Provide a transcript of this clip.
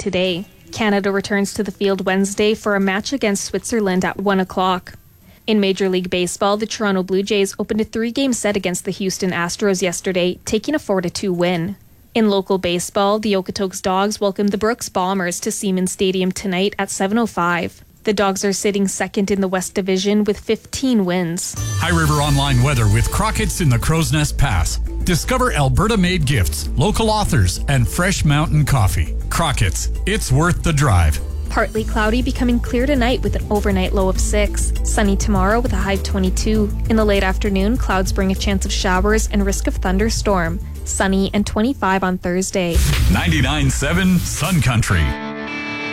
today. Canada returns to the field Wednesday for a match against Switzerland at 1 o'clock. In Major League Baseball, the Toronto Blue Jays opened a 3-game set against the Houston Astros yesterday, taking a 4-2 win. In local baseball, the Okotoks Dogs welcomed the Brooks Bombers to Siemens Stadium tonight at 7:05. The Dogs are sitting second in the West Division with 15 wins. High River Online weather with Crockett's in the Crow's Nest Pass. Discover Alberta-made gifts, local authors, and fresh mountain coffee. Crockett's, it's worth the drive. Partly cloudy, becoming clear tonight with an overnight low of 6. Sunny tomorrow with a high of 22. In the late afternoon, clouds bring a chance of showers and risk of thunderstorm. Sunny and 25 on Thursday. 99.7 Sun Country.